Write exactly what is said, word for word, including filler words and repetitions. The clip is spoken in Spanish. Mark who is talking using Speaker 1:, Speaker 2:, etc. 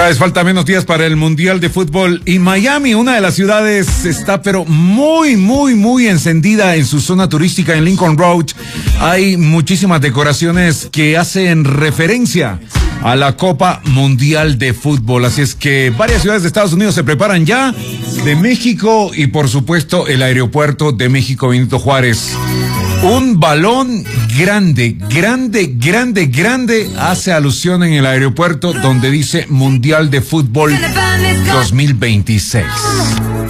Speaker 1: Falta menos días para el Mundial de Fútbol y Miami, una de las ciudades, está pero muy, muy, muy encendida en su zona turística en Lincoln Road. Hay muchísimas decoraciones que hacen referencia a la Copa Mundial de Fútbol. Así es que varias ciudades de Estados Unidos se preparan ya, de México y por supuesto el aeropuerto de México Benito Juárez. Un balón grande, grande, grande, grande hace alusión en el aeropuerto donde dice Mundial de Fútbol dos mil veintiséis.